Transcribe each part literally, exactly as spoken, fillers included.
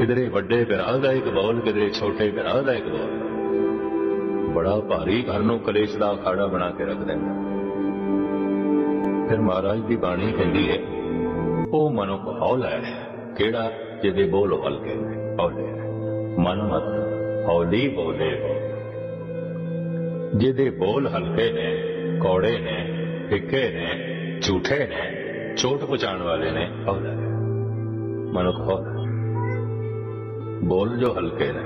किधरे वड्डे भरा दा एक बौल, किधरे छोटे भरा दा एक बौल। बड़ा भारी घर नूं कलेश दा अखाड़ा बना के रख दिंदा। फिर महाराज दी बाणी कहंदी है, ओ मनुख हौला है किहड़ा जिहदे बोल हल्के ने, हौले मन मत हौली बोले बोल। जिहदे बोल हल्के ने, कौड़े ने, फिक्के ने, झूठे ने, चोट पहुंचाने वाले ने, हौला है मनुख हौला। बोल जो हल्के ने,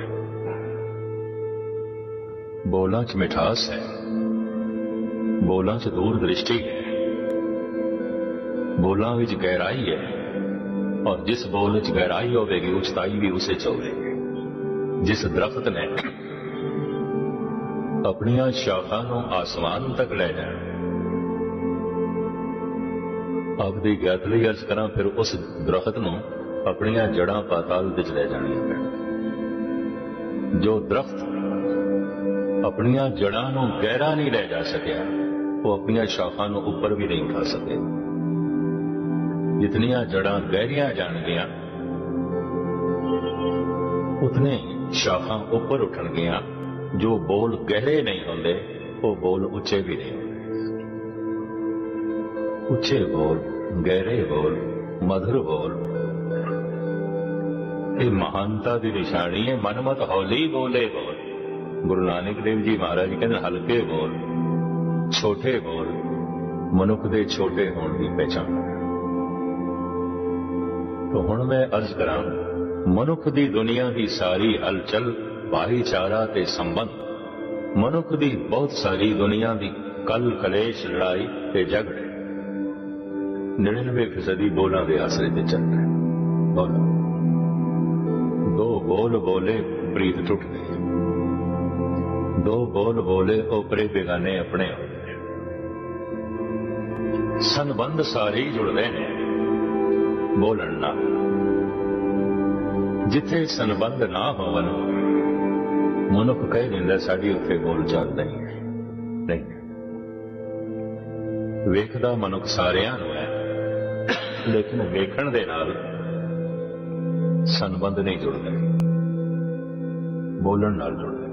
बोलां च मिठास है, बोलां च दूर दृष्टि है, बोलां विच गहराई है, और जिस बोल च गहराई होगी उचताई भी उसे च होगी। जिस दरख्त ने अपनियां शाखां नूं आसमान तक ले जाना, आपदी गैत लई अर्ज करां, फिर उस दरख्त नूं अपनियां जड़ां पाताल विच ले जाणियां पैण। जो दरख्त अपनियां जड़ां नूं गहरा नहीं ले जा सकिया, वो अपनियां शाखां नूं उपर भी नहीं उठा सके। जितनियां जड़ां गहरियां जाणगियां उतने शाखां उपर उठणगियां। जो बोल गहरे नहीं होंदे वो बोल उच्चे भी नहीं होंदे। उच्चे बोल, गहरे बोल, मधुर बोल, ये महानता की निशानी है। मनमत हौली बोले बोल। गुरु नानक देव जी महाराज कहते हल्के बोल, छोटे बोल मनुख दे छोटे होने की पहचान। तो हुण मैं अर्ज करां, मनुख दी दुनिया की सारी हलचल, भाईचारा ते संबंध, मनुख दी बहुत सारी दुनिया की कल कलेश, लड़ाई ते झगड़े निन्यानवे फीसदी बोलों के आसरे ते चल रहे। बोलो दो बोल बोले प्रीत टुट गई, दो बोल बोले ओपरे बेगाने अपने हो गए। संबंध सारे ही जुड़ते हैं बोलन ना। जिथे संबंध ना होवन मनुख कह दिंदा साडी उत्थे बोल चाल नहीं है। नहीं, वेखदा मनुख सारियां नूं है, लेकिन वेखण दे नाल संबंध नहीं जुड़दे, बोलन नाल जुड़दे।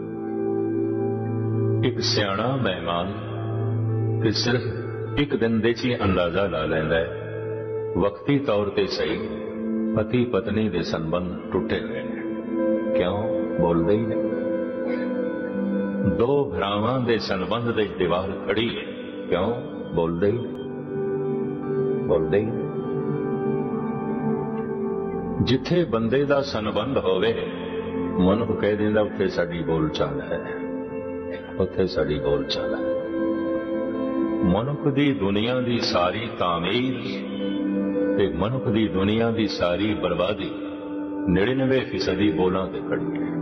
एक सियाणा मेहमान ते सिर्फ एक दिन दे च अंदाजा ला लैंदा है वक्ती तौर ते सही पति पत्नी दे संबंध टुटे हुए हैं। क्यों बोलते ही नहीं। दो भरावां दे संबंध दे दीवार खड़ी है, क्यों बोलते ही नहीं। बोलते ही नहीं। जिथे बंदे दा संबंध होवे मनुख कह दिंदा उत्थे साडी बोल चाल है, उत्थे साडी बोल चाल है। मनुख दी दुनिया दी सारी तामीर ते मनुख दी दुनिया दी सारी बर्बादी निन्यानवे फीसदी बोलां ते खड़ी है।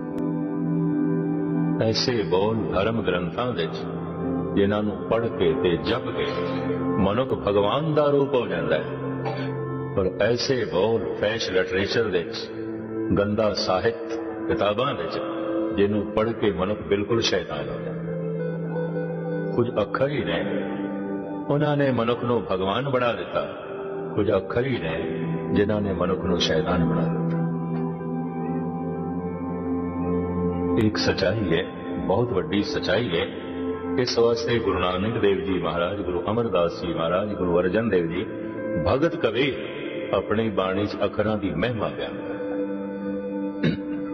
ऐसे बोल धर्म ग्रंथां विच जिन्हां नूं पढ़ के ते जप के मनुख भगवान दा रूप हो जाता है, पर ऐसे बोल फैश लिटरेचर विच गंदा साहित्य किताबां विच जिन्हों पढ़ के मनुख बिल्कुल शैतान हो जाता है। कुछ अखर ही ने उन्होंने मनुख नूं भगवान बना दिता, कुछ अखर ही ने जिन्हों ने मनुख नूं शैतान बना दिता। एक सच्चाई है, बहुत वड्डी सच्चाई है। इस वास्ते गुरु नानक देव जी महाराज, गुरु अमरदास जी महाराज, गुरु अर्जन देव जी भगत कवि अपनी बाणी च अखरां दी महिमा बयान करते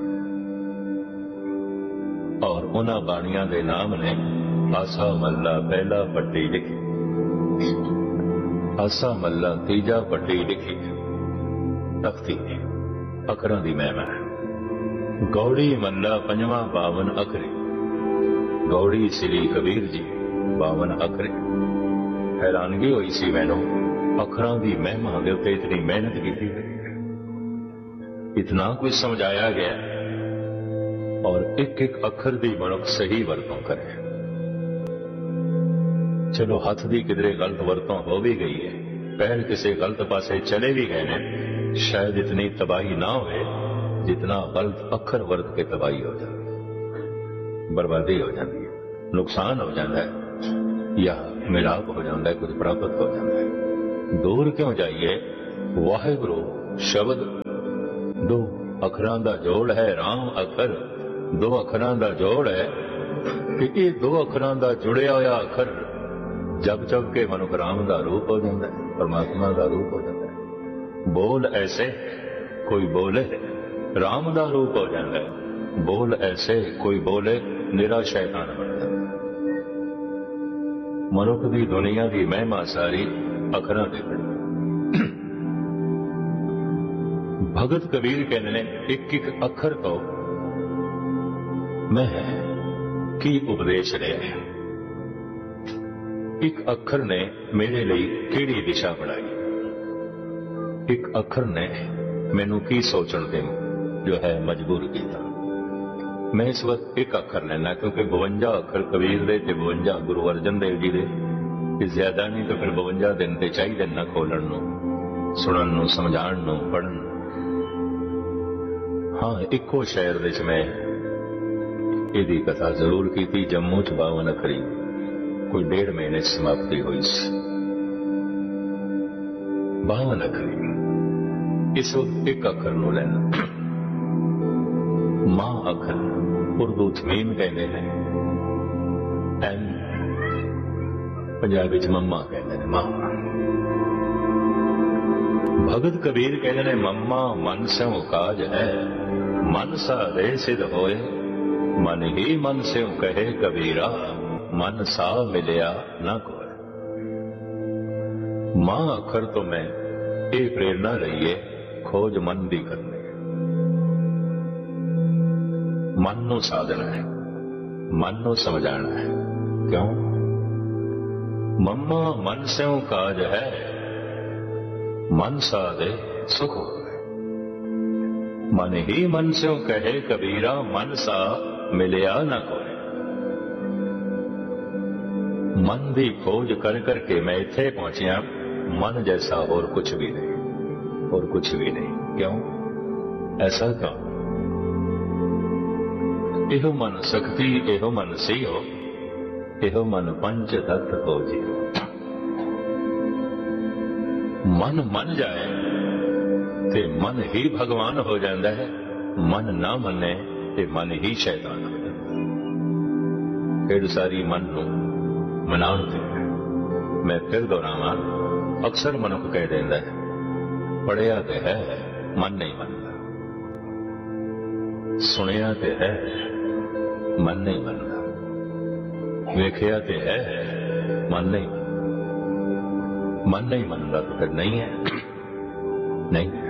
और उन्हां बाणियां दे नाम ने आसा मल्ला पहला पट्टी लिखी, आसा मल्ला तीजा पट्टी लिखी, तख्ती अखरां दी महिमा है। गौड़ी मल्ला पंजवा बावन अखरे, गौड़ी श्री कबीर जी बावन अखरे। हैरानगी हुई सी मैनू अखरां दी महिमा दे उत्ते इतनी मेहनत की गई, इतना कुछ समझाया गया और एक एक अखर दी मनुख सही वरतों करे। चलो हथ दी किधरे गलत वरतों हो भी गई है, पैर किसी गलत पासे चले भी गए ने, शायद इतनी तबाही ना होए जितना गलत अखर वर्त के तबाही हो जाती, बर्बादी हो जाती है, नुकसान हो जाता है या मिलाप हो जाता है, कुछ प्राप्त हो जाता है। दूर क्यों जाइए, वाहिगुरु शब्द दो अखरां दा जोड़ है राम अखर, दो अखरां दा जोड़ है कि ये दो अखरां दा जुड़िया होया अखर जब जब के मनुख राम दा रूप हो जाता है, परमात्मा दा रूप हो जाता है। बोल ऐसे कोई बोले राम दा रूप हो जाता है, बोल ऐसे कोई बोले निरा शैतान बन जाता है। मनुख दी दुनिया दी महिमा सारी अखरां ते खड़ी। भगत कबीर कहते ने एक एक अखर तो मैं की उपदेश लिया है, एक अखर ने मेरे लिए केड़ी दिशा बनाई, एक अखर ने मैनू की सोचण ते जो है मजबूर किया। मैं इस वक्त एक अखर लेना क्योंकि बवंजा अखर कबीर दे ते बवंजा गुरु अर्जन देव जी दे, ज्यादा नहीं तो फिर बवंजा दिन ते चाहिए ना खोलण नूं, सुणन नूं, समझाण नूं, पढ़न। हाँ, इको शहर विच मैं इहदी कथा जरूर की। जम्मू च बावन अखरी कोई डेढ़ महीने समाप्ति हुई सी। बावन अखरी इस वक्त एक अखर नूं लैना मां अखर, उर्दू च मीम कहते हैं, एम पंजाबी च मम्मा कहते हैं, मां। भगत कबीर कहते हैं मम्मा मन स्यों काज है, मन सा दे सिद्ध होए, मन ही मन स्यों कहे कबीरा, मन सा मिलिया ना कोय। मां अखर तो मैं ये प्रेरणा रही है खोज मन दी करनी, मन नूं साधना है, मन नूं समझाना है। क्यों? मम्मा मन स्यों काज है, मन सा दे सुख हो। मन ही मन स्यों कहे कबीरा, मन सा मिलिया ना कोई। मन दी खोज कर करके मैं इत्थे पहुंचिया, मन जैसा और कुछ भी नहीं, और कुछ भी नहीं। क्यों? ऐसा क्यों? एहो मन शक्ति, एहो मन सियो, एहो मन पंच तत्व हो जियो। मन मन जाए ते मन ही भगवान हो जाता है, मन ना मने ते मन ही शैतान हो जाता है। फिर सारी मन नूं मनाउण ते मैं फिर दोहरावां, अक्सर मनुख कह देंदा है पढ़िया ते है मन नहीं मनदा, सुनिया ते है मन नहीं मनदा, वेखिया ते है मन नहीं मनदा। मन नहीं मनदा तो फिर नहीं है, नहीं है।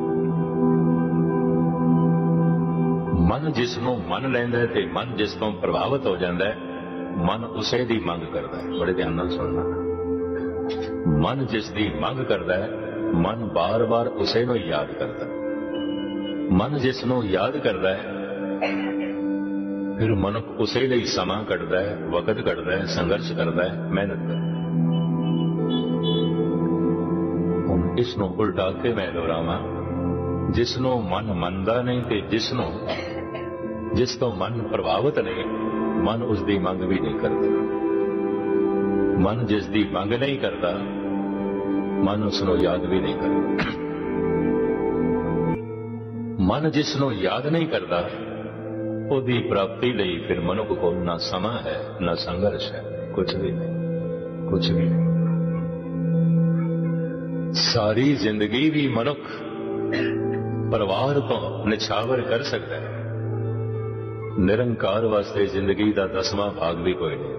मन जिसनों मन लैंदा है ते मन जिस तो प्रभावित हो जाता है, मन उसे दी मंग करता है। बड़े ध्यान नाल सुनना, मन जिस दी मंग करता है, मन बार बार उसे नूं याद करता है। मन जिसनों याद करता है फिर मनुख उसे लिए समा कटता है, वक्त कटता है, संघर्ष करता है, मेहनत करता है। हुण इसनों उल्टा के मैं दोहरावां, जिसनों मन मनदा नहीं ते जिसनों जिस तो मन प्रभावित नहीं, मन उसकी मंग भी नहीं करता। मन जिसकी मंग नहीं करता, मन उसनों याद भी नहीं करता। मन जिसनों याद नहीं करता, उसकी प्राप्ति लई फिर मनुख को ना समा है, ना संघर्ष है, कुछ भी नहीं, कुछ भी नहीं। सारी जिंदगी भी मनुख परिवार तो निछावर कर सकता है, निरंकार वास्ते जिंदगी का दसवां भाग भी कोई नहीं।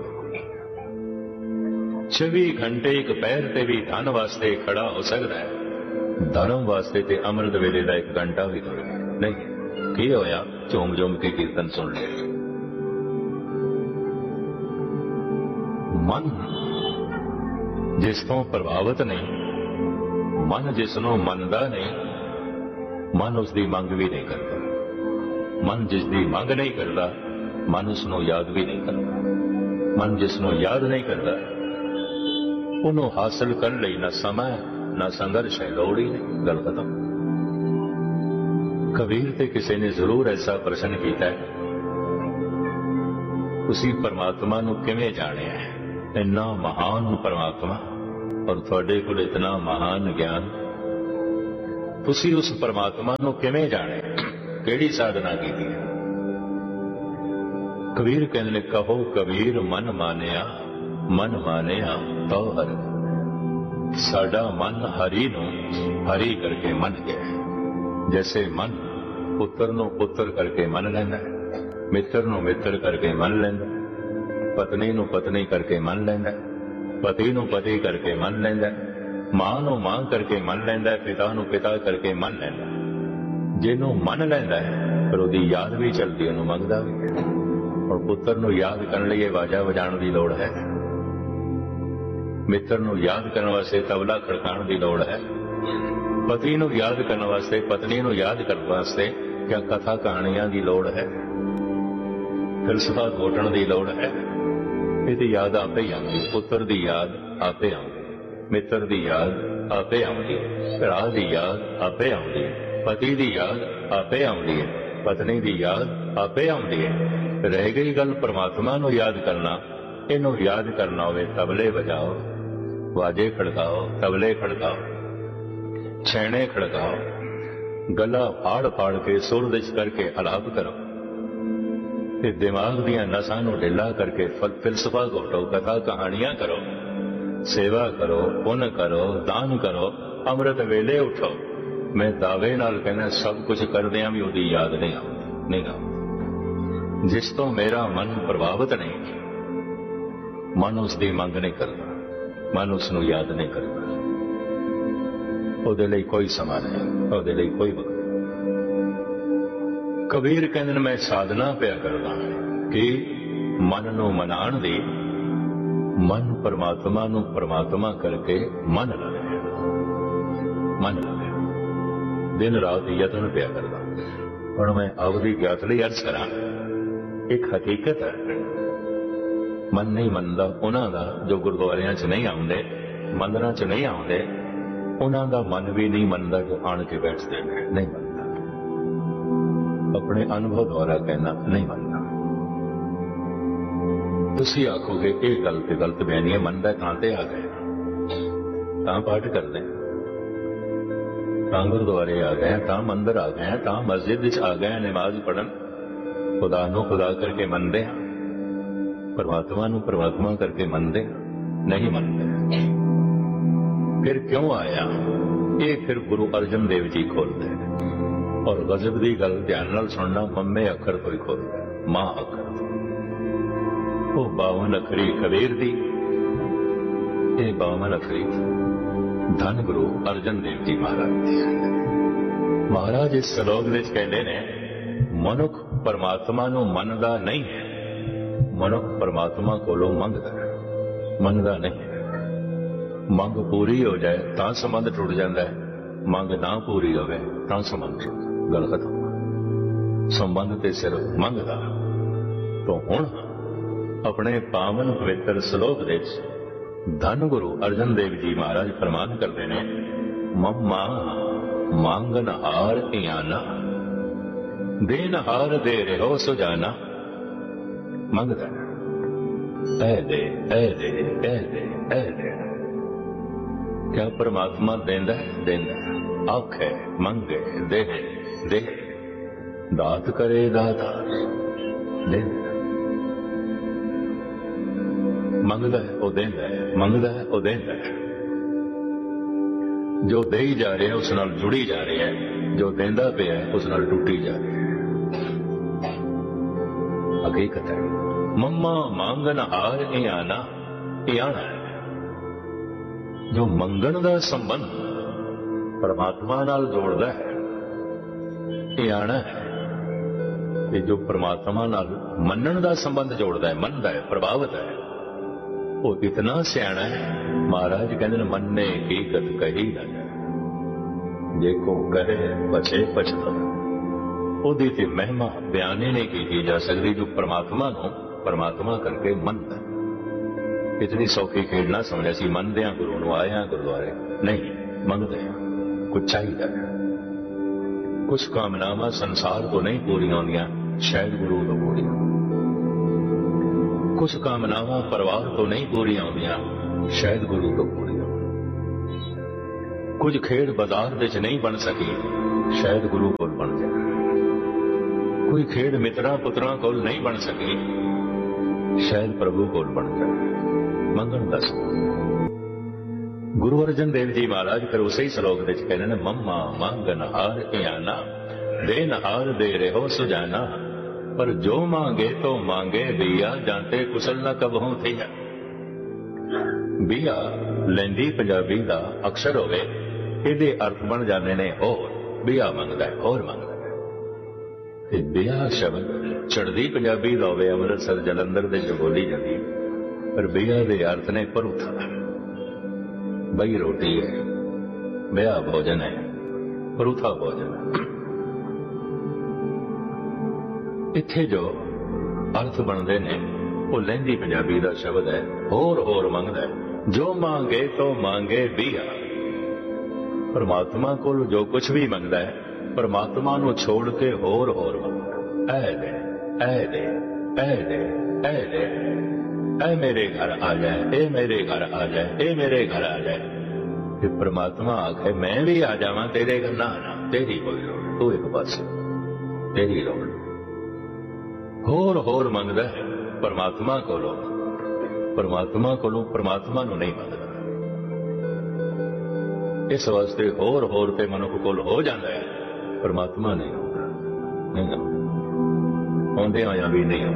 चौबी घंटे एक पैर ते भी धन वास्ते खड़ा हो सकता है, धर्म वास्ते ते अमृत वेले का एक घंटा भी कोई नहीं। की होया? झूम झूम के कीर्तन सुन ले। मन जिस तो प्रभावित नहीं, मन जिसनों मनदा नहीं, मन उसकी मंग भी नहीं करता। मन जिसकी मंग नहीं करता, मन उसनों याद भी नहीं करता। मन जिसनों याद नहीं करता, उन्होंने हासिल कर ली ना समय ना संघर्ष है, लोड़ ही नहीं, गल खत्म। कबीर ते किसी ने जरूर ऐसा प्रश्न किया है, उसी परमात्मा नूं किवें जाणिया है? इन्ना महान परमात्मा और तुहाडे कोल इतना महान ज्ञान, ਤੁਸੀਂ ਉਸ ਪਰਮਾਤਮਾ ਨੂੰ ਕਿਵੇਂ ਜਾਣੇ, ਕਿਹੜੀ ਸਾਧਨਾ ਕੀਤੀ ਹੈ। ਕਬੀਰ ਕਹਿੰਦੇ ਨੇ, ਕਹੋ ਕਬੀਰ ਮਨ ਮਾਨਿਆ, ਮਨ ਮਾਨਿਆ ਤੋ ਹਰਿ। ਸਾਡਾ ਮਨ ਹਰੀ ਨੂੰ ਹਰੀ ਕਰਕੇ ਮੰਨ ਗਿਆ। ਜੈਸੇ ਮਨ ਪੁੱਤਰ ਨੂੰ ਪੁੱਤਰ ਕਰਕੇ ਮੰਨ ਲੈਂਦਾ, ਮਿੱਤਰ ਨੂੰ ਮਿੱਤਰ ਕਰਕੇ ਮੰਨ ਲੈਂਦਾ, ਪਤਨੀ ਨੂੰ ਪਤਨੀ ਕਰਕੇ ਮੰਨ ਲੈਂਦਾ, ਪਤੀ ਨੂੰ ਪਤੀ ਕਰਕੇ ਮੰਨ ਲੈਂਦਾ, ਮਾਂ ਨੂੰ ਮਾਂ ਕਰਕੇ ਮੰਨ ਲੈਂਦਾ, ਪਿਤਾ ਨੂੰ ਪਿਤਾ ਕਰਕੇ ਮੰਨ ਲੈਂਦਾ। ਜਿਹਨੂੰ ਮੰਨ ਲੈਂਦਾ ਹੈ ਫਿਰ ਉਹਦੀ ਯਾਦ ਵੀ ਚਲਦੀ, ਉਹਨੂੰ ਮੰਗਦਾ ਵੀ ਹੈ। ਹੁਣ ਪੁੱਤਰ ਨੂੰ ਯਾਦ ਕਰਨ ਲਈ ਆਵਾਜ਼ਾਂ ਵਜਾਉਣ ਦੀ ਲੋੜ ਹੈ, ਮਿੱਤਰ ਨੂੰ ਯਾਦ ਕਰਨ ਵਾਸਤੇ ਤਬਲਾ ਖੜਕਾਉਣ ਦੀ ਲੋੜ ਹੈ, ਪਤੀ ਨੂੰ ਯਾਦ ਕਰਨ ਵਾਸਤੇ, ਪਤਨੀ ਨੂੰ ਯਾਦ ਕਰਨ ਵਾਸਤੇ ਕਿਆ ਕਥਾ ਕਹਾਣੀਆਂ ਦੀ ਲੋੜ ਹੈ, ਫਿਲਸਫਾ ਘੋਟਣ ਦੀ ਲੋੜ ਹੈ। ਇਹਦੀ ਯਾਦ ਆਪੇ ਹੀ ਆਉਂਦੀ, ਪੁੱਤਰ ਦੀ ਯਾਦ ਆਪੇ ਆਉਂਦੀ, ਮਿੱਤਰ ਦੀ ਯਾਦ ਆਪੇ ਆਉਂਦੀ, ਭਰਾ ਦੀ ਯਾਦ ਆਪੇ ਆਉਂਦੀ, ਪਤੀ ਦੀ ਯਾਦ ਆਪੇ ਆਉਂਦੀ ਹੈ, ਪਤਨੀ ਦੀ ਯਾਦ ਆਪੇ ਆਉਂਦੀ ਹੈ। ਰਹਿ ਗਈ ਗੱਲ ਪਰਮਾਤਮਾ ਨੂੰ ਯਾਦ ਕਰਨਾ। ਇਹਨੂੰ ਯਾਦ ਕਰਨਾ ਹੋਵੇ ਤਬਲੇ ਵਜਾਓ, ਵਾਜੇ ਖੜਕਾਓ, ਤਬਲੇ ਖੜਕਾਓ, ਛੈਣੇ ਖੜਕਾਓ, ਗਲਾ ਫਾੜ ਫਾੜ ਕੇ ਸੁਰ ਵਿੱਚ ਕਰਕੇ ਅਲਾਪ ਕਰੋ ਤੇ ਦਿਮਾਗ ਦੀਆਂ ਨਸਾਂ ਨੂੰ ਢਿੱਲਾ ਕਰਕੇ ਫਿਲਸਫਾ ਘੋਟੋ, ਕਥਾ ਕਹਾਣੀਆਂ ਕਰੋ, ਸੇਵਾ ਕਰੋ, ਪੁੰਨ ਕਰੋ, ਦਾਨ ਕਰੋ, ਅੰਮ੍ਰਿਤ ਵੇਲੇ ਉਠੋ। ਮੈਂ ਦਾਅਵੇ ਨਾਲ ਕਹਿੰਦਾ ਸਭ ਕੁਝ ਕਰਦਿਆਂ ਵੀ ਉਹਦੀ ਯਾਦ ਨਹੀਂ ਆਉਂਦੀ, ਨਹੀਂ ਆਉਂਦੀ। ਜਿਸ ਤੋਂ ਮੇਰਾ ਮਨ ਪ੍ਰਭਾਵਿਤ ਨਹੀਂ, ਮਨ ਉਸ ਦੀ ਮੰਗ ਨਹੀਂ ਕਰਦਾ, ਮਨ ਉਸ ਨੂੰ ਯਾਦ ਨਹੀਂ ਕਰਦਾ। ਉਹਦੇ ਲਈ ਕੋਈ ਸਮਾਂ ਨਹੀਂ, ਉਹਦੇ ਲਈ ਕੋਈ ਵਕਤ। ਕਬੀਰ ਕਹਿੰਦੇ ਨੇ, ਮੈਂ ਸਾਧਨਾ ਪਿਆ ਕਰਦਾ ਕਿ ਮਨ ਨੂੰ ਮਨਾਉਣ ਦੀ, ਮਨ ਪਰਮਾਤਮਾ ਨੂੰ ਪਰਮਾਤਮਾ ਕਰਕੇ ਮੰਨ ਲਵੇ, ਮੰਨ ਲਵੇ। ਦਿਨ ਰਾਤ ਯਤਨ ਪਿਆ ਕਰਦਾ। ਹੁਣ ਮੈਂ ਆਪਦੀ ਗਿਆਤ ਲਈ ਅਰਜ਼ ਕਰਾਂ, ਇੱਕ ਹਕੀਕਤ ਹੈ, ਮਨ ਨਹੀਂ ਮੰਨਦਾ ਉਹਨਾਂ ਦਾ ਜੋ ਗੁਰਦੁਆਰਿਆਂ 'ਚ ਨਹੀਂ ਆਉਂਦੇ, ਮੰਦਰਾਂ 'ਚ ਨਹੀਂ ਆਉਂਦੇ, ਉਹਨਾਂ ਦਾ ਮਨ ਵੀ ਨਹੀਂ ਮੰਨਦਾ ਜੋ ਆਣ ਕੇ ਬੈਠਦੇ ਨੇ, ਨਹੀਂ ਮੰਨਦਾ। ਆਪਣੇ ਅਨੁਭਵ ਦੁਆਰਾ ਕਹਿਣਾ, ਨਹੀਂ ਮੰਨਦਾ। ਤੁਸੀਂ ਆਖੋਗੇ ਇਹ ਗੱਲ ਤੇ ਗਲਤ ਬਿਆਨੀ ਹੈ, ਮੰਨਦਾ ਤਾਂ ਤੇ ਆ ਗਏ, ਤਾਂ ਪਾਠ ਕਰਦੇ, ਤਾਂ ਗੁਰਦੁਆਰੇ ਆ ਗਏ, ਤਾਂ ਮੰਦਰ ਆ ਗਏ, ਤਾਂ ਮਸਜਿਦ ਵਿੱਚ ਆ ਗਏ, ਨਮਾਜ਼ ਪੜ੍ਹਨ, ਖੁਦਾ ਨੂੰ ਖੁਦਾ ਕਰਕੇ ਮੰਨਦੇ ਹਾਂ, ਪਰਮਾਤਮਾ ਨੂੰ ਪਰਮਾਤਮਾ ਕਰਕੇ ਮੰਨਦੇ ਹਾਂ, ਨਹੀਂ ਮੰਨਦੇ। ਫਿਰ ਕਿਉਂ ਆਇਆ? ਇਹ ਫਿਰ ਗੁਰੂ ਅਰਜਨ ਦੇਵ ਜੀ ਖੋਲਦੇ ਨੇ। ਔਰ ਗਜ਼ਬ ਦੀ ਗੱਲ ਧਿਆਨ ਨਾਲ ਸੁਣਨਾ, ਮੰਮੇ ਅੱਖਰ ਤੋਂ ਹੀ ਖੋਲਦਾ, ਮਾਂ ਅੱਖਰ ਤੋਂ। ਉਹ ਬਾਵਨ ਅੱਖਰੀ ਕਬੀਰ ਦੀ, ਇਹ ਬਾਵਨ ਅੱਖਰੀ ਧੰਨ ਗੁਰੂ ਅਰਜਨ ਦੇਵ ਜੀ ਮਹਾਰਾਜ ਦੀ। ਮਹਾਰਾਜ ਇਸ ਸ਼ਲੋਕ ਵਿੱਚ ਕਹਿੰਦੇ ਨੇ, ਮਨੁੱਖ ਪਰਮਾਤਮਾ ਨੂੰ ਮੰਨਦਾ ਨਹੀਂ ਹੈ, ਮਨੁੱਖ ਪਰਮਾਤਮਾ ਕੋਲੋਂ ਮੰਗਦਾ ਹੈ, ਮੰਨਦਾ ਨਹੀਂ ਹੈ। ਮੰਗ ਪੂਰੀ ਹੋ ਜਾਏ ਤਾਂ ਸੰਬੰਧ ਟੁੱਟ ਜਾਂਦਾ ਹੈ, ਮੰਗ ਨਾ ਪੂਰੀ ਹੋਵੇ ਤਾਂ ਸੰਬੰਧ ਟੁੱਟ, ਗੱਲ ਖਤਮ। ਸੰਬੰਧ ਤੇ ਸਿਰਫ ਮੰਗਦਾ। ਤੋਂ ਹੁਣ ਆਪਣੇ ਪਾਵਨ ਪਵਿੱਤਰ ਸ਼ਲੋਕ ਵਿੱਚ ਧੰਨ ਗੁਰੂ ਅਰਜਨ ਦੇਵ ਜੀ ਮਹਾਰਾਜ ਫਰਮਾਨ ਕਰਦੇ ਨੇ, ਮੰਮਾ ਮੰਗਨ ਹਾਰ ਇਆਨਾ, ਦੇਨ ਹਾਰ ਦੇ ਰਹੋ ਸੁਜਾਨਾ। ਮੰਗਦਾ ਐ ਦੇ, ਐ ਦੇ, ਐ ਦੇ, ਐ ਦੇ। ਕਿਆ ਪਰਮਾਤਮਾ ਦੇਂਦਾ? ਦੇਂਦਾ। ਆਖੇ ਮੰਗੇ ਦੇ, ਦੇ। ਦਾਤ ਕਰੇ ਦਾਤਾ ਦੇ। ਮੰਗਦਾ ਹੈ ਉਹ ਦੇਂਦਾ ਹੈ, ਮੰਗਦਾ ਹੈ ਉਹ ਦੇਂਦਾ ਹੈ। ਜੋ ਦੇਈ ਜਾ ਰਿਹਾ ਉਸ ਨਾਲ ਜੁੜੀ ਜਾ ਰਿਹਾ ਹੈ, ਜੋ ਦੇਂਦਾ ਪਿਆ ਉਸ ਨਾਲ ਟੁੱਟੀ ਜਾ ਰਿਹਾ ਹੈ। ਹਕੀਕਤ ਹੈ। ਮੰਮਾ ਮੰਗਨ ਹਾਰ ਇਹ ਆਣਾ, ਇਹ ਆਣਾ ਹੈ। ਜੋ ਮੰਗਣ ਦਾ ਸੰਬੰਧ ਪਰਮਾਤਮਾ ਨਾਲ ਜੋੜਦਾ ਹੈ, ਇਹ ਆਣਾ ਹੈ। ਤੇ ਜੋ ਪਰਮਾਤਮਾ ਨਾਲ ਮੰਨਣ ਦਾ ਸੰਬੰਧ ਜੋੜਦਾ ਹੈ, ਮੰਨਦਾ ਹੈ, ਪ੍ਰਭਾਵਿਤ ਹੈ, ਉਹ ਇਤਨਾ ਸਿਆਣਾ ਹੈ। ਮਹਾਰਾਜ ਕਹਿੰਦੇ ਨੇ, ਮੰਨੇ ਕੀ ਗਤ ਕਹੀ ਨਾ ਜਾਏ, ਜੇ ਕੋ ਕਰੇ ਬਚੇ ਪਛਤਾ। ਉਹਦੀ ਤੇ ਮਹਿਮਾ ਬਿਆਨੇ ਨਹੀਂ ਕੀਤੀ ਜਾ ਸਕਦੀ, ਜੋ ਪਰਮਾਤਮਾ ਨੂੰ ਪਰਮਾਤਮਾ ਕਰਕੇ ਮੰਨਦਾ। ਇਤਨੀ ਸੌਖੀ ਖੇਡ ਨਾ ਸਮਝਿਆ ਸੀ, ਮੰਨਦੇ ਹਾਂ ਗੁਰੂ ਨੂੰ, ਆਏ ਹਾਂ ਗੁਰਦੁਆਰੇ, ਨਹੀਂ, ਮੰਗਦੇ ਹਾਂ। ਕੁਝ ਚਾਹੀਦਾ ਹੈ, ਕੁਝ ਕਾਮਨਾਵਾਂ ਸੰਸਾਰ ਤੋਂ ਨਹੀਂ ਪੂਰੀਆਂ ਹੁੰਦੀਆਂ, ਸ਼ਾਇਦ ਗੁਰੂ ਤੋਂ ਪੂਰੀਆਂ। ਕੁਝ ਕਾਮਨਾਵਾਂ ਪਰਿਵਾਰ ਤੋਂ ਨਹੀਂ ਪੂਰੀਆਂ ਹੁੰਦੀਆਂ, ਸ਼ਾਇਦ ਗੁਰੂ ਤੋਂ ਪੂਰੀਆਂ। ਕੁਝ ਖੇਡ ਬਾਜ਼ਾਰ ਵਿੱਚ ਨਹੀਂ ਬਣ ਸਕੀ, ਸ਼ਾਇਦ ਗੁਰੂ ਕੋਲ ਬਣ ਜਾਏ। ਕੋਈ ਖੇਡ ਮਿੱਤਰਾਂ ਪੁੱਤਰਾਂ ਕੋਲ ਨਹੀਂ ਬਣ ਸਕੀ, ਸ਼ਾਇਦ ਪ੍ਰਭੂ ਕੋਲ ਬਣ ਜਾਏ। ਮੰਗਣ ਦੱਸ। ਗੁਰੂ ਅਰਜਨ ਦੇਵ ਜੀ ਮਹਾਰਾਜ ਫਿਰ ਉਸੇ ਹੀ ਸ਼ਲੋਕ ਵਿੱਚ ਕਹਿੰਦੇ ਨੇ, ਮੰਮਾ ਮੰਗਨ ਹਾਰ ਇਆਨਾ, ਦੇਨ ਹਾਰ ਦੇ ਰਹੋ ਸੁਜਾਨਾ, ਪਰ ਜੋ ਮੰਗੇ ਤੋ ਮੰਗੇ ਬੀਆ, ਜਾਂਤੇ ਕੁਸਲ ਨਾ ਕਬਹੂ ਥੀਆ। ਬੀਆ ਲੈਂਦੀ ਪੰਜਾਬੀ ਦਾ ਅਕਸ਼ਰ ਹੋਵੇ, ਇਹਦੇ ਅਰਥ ਬਣ ਜਾਂਦੇ ਨੇ ਹੋਰ। ਬੀਆ ਮੰਗਦਾ ਹੈ, ਹੋਰ ਮੰਗਦਾ ਹੈ। ਤੇ ਬੀਆ ਸ਼ਬਦ ਚੜ੍ਹਦੀ ਪੰਜਾਬੀ ਦਾ ਹੋਵੇ, ਅੰਮ੍ਰਿਤਸਰ ਜਲੰਧਰ ਦੇ ਜੋ ਬੋਲੀ ਜਾਂਦੀ, ਪਰ ਬੀਆ ਦੇ ਅਰਥ ਨੇ ਪਰੂਥਾ, ਬਈ ਰੋਟੀ ਹੈ, ਬੀਆ ਭੋਜਨ ਹੈ, ਪਰੂਥਾ ਭੋਜਨ ਹੈ। ਇੱਥੇ ਜੋ ਅਰਥ ਬਣਦੇ ਨੇ ਉਹ ਲਹਿੰਦੀ ਪੰਜਾਬੀ ਦਾ ਸ਼ਬਦ ਹੈ, ਹੋਰ ਹੋਰ ਮੰਗਦਾ ਹੈ। ਜੋ ਮੰਗੇ ਤੋ ਮੰਗੇ ਬੀਆ। ਪਰਮਾਤਮਾ ਕੋਲ ਜੋ ਕੁਝ ਵੀ ਮੰਗਦਾ ਹੈ, ਪਰਮਾਤਮਾ ਨੂੰ ਛੋੜ ਕੇ ਹੋਰ ਹੋਰ ਮੰਗਦਾ। ਐ ਦੇ, ਐ ਦੇ, ਐ ਦੇ, ਐ ਦੇ, ਐ ਮੇਰੇ ਘਰ ਆ ਜਾਏ, ਇਹ ਮੇਰੇ ਘਰ ਆ ਜਾਏ, ਇਹ ਮੇਰੇ ਘਰ ਆ ਜਾਏ। ਤੇ ਪਰਮਾਤਮਾ ਆਖੇ ਮੈਂ ਵੀ ਆ ਜਾਵਾਂ ਤੇਰੇ ਘਰ। ਨਾ ਨਾ, ਤੇਰੀ ਕੋਈ ਲੋੜ, ਤੂੰ ਇੱਕ ਪਾਸੇ, ਤੇਰੀ ਲੋੜ। ਹੋਰ ਹੋਰ ਮੰਗਦਾ ਹੈ ਪਰਮਾਤਮਾ ਕੋਲੋਂ, ਪਰਮਾਤਮਾ ਕੋਲੋਂ ਪਰਮਾਤਮਾ ਨੂੰ ਨਹੀਂ ਮੰਗਦਾ। ਇਸ ਵਾਸਤੇ ਹੋਰ ਹੋਰ ਤੇ ਮਨੁੱਖ ਕੋਲ ਹੋ ਜਾਂਦਾ ਹੈ, ਪਰਮਾਤਮਾ ਨਹੀਂ ਹੁੰਦਾ, ਨਹੀਂ ਹੁੰਦਾ, ਆਉਂਦੇ ਆਇਆ ਵੀ ਨਹੀਂ ਹੁੰਦਾ।